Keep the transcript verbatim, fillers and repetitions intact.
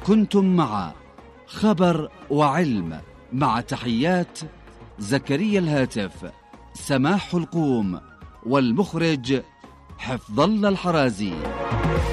كنتم مع خبر وعلم، مع تحيات زكريا الهاتف، سماح القوم، والمخرج حفظ الله الحرازي.